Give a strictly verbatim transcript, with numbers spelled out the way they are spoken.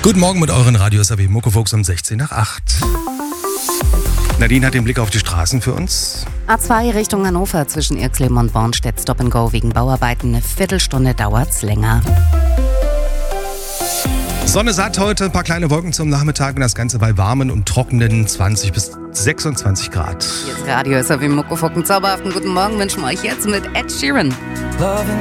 Guten Morgen mit euren Radios A W Muckefuchs um sechzehn nach acht. Nadine hat den Blick auf die Straßen für uns. A zwei Richtung Hannover zwischen Irxleben und Bornstedt Stop and Go wegen Bauarbeiten. Eine Viertelstunde dauert's länger. Sonne satt heute, ein paar kleine Wolken zum Nachmittag und das Ganze bei warmen und trockenen zwanzig bis sechsundzwanzig Grad. Hier ist Radio A W Muckefuchs. Zauberhaften guten Morgen wünschen wir euch jetzt mit Ed Sheeran. Loving